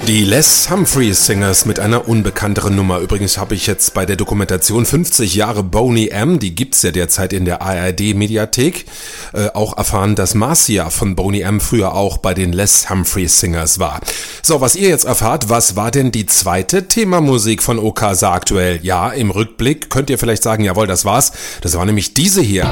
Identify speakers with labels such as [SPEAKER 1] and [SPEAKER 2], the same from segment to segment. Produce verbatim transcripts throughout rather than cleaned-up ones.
[SPEAKER 1] Die Les Humphreys Singers mit einer unbekannteren Nummer. Übrigens habe ich jetzt bei der Dokumentation fünfzig Jahre Boney M., die gibt's ja derzeit in der A R D-Mediathek, äh, auch erfahren, dass Marcia von Boney M. früher auch bei den Les Humphreys Singers war. So, was ihr jetzt erfahrt, was war denn die zweite Themamusik von Okasa aktuell? Ja, im Rückblick könnt ihr vielleicht sagen, jawohl, das war's. Das war nämlich diese hier.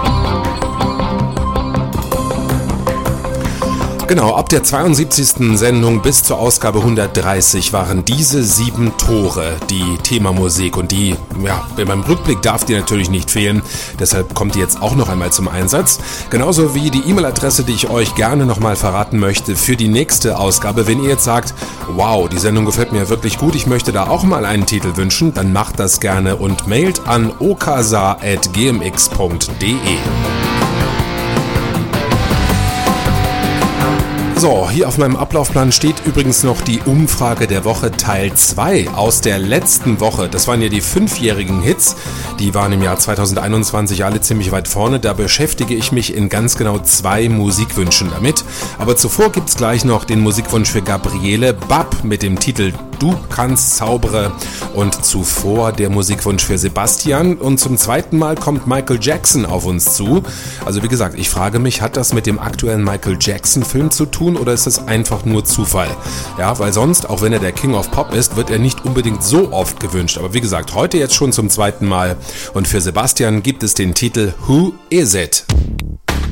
[SPEAKER 1] Genau, ab der zweiundsiebzigsten Sendung bis zur Ausgabe hundertdreißig waren diese sieben Tore die Themamusik und die, ja, beim Rückblick darf die natürlich nicht fehlen, deshalb kommt die jetzt auch noch einmal zum Einsatz. Genauso wie die E-Mail-Adresse, die ich euch gerne nochmal verraten möchte für die nächste Ausgabe. Wenn ihr jetzt sagt, wow, die Sendung gefällt mir wirklich gut, ich möchte da auch mal einen Titel wünschen, dann macht das gerne und mailt an okasa at g m x punkt d e. So, hier auf meinem Ablaufplan steht übrigens noch die Umfrage der Woche Teil zwei aus der letzten Woche. Das waren ja die fünfjährigen Hits, die waren im Jahr zweitausendeinundzwanzig alle ziemlich weit vorne. Da beschäftige ich mich in ganz genau zwei Musikwünschen damit. Aber zuvor gibt's gleich noch den Musikwunsch für Gabriele Bab mit dem Titel Du kannst zaubere und zuvor der Musikwunsch für Sebastian und zum zweiten Mal kommt Michael Jackson auf uns zu. Also wie gesagt, ich frage mich, hat das mit dem aktuellen Michael Jackson Film zu tun oder ist es einfach nur Zufall? Ja, weil sonst, auch wenn er der King of Pop ist, wird er nicht unbedingt so oft gewünscht. Aber wie gesagt, heute jetzt schon zum zweiten Mal und für Sebastian gibt es den Titel Who Is It?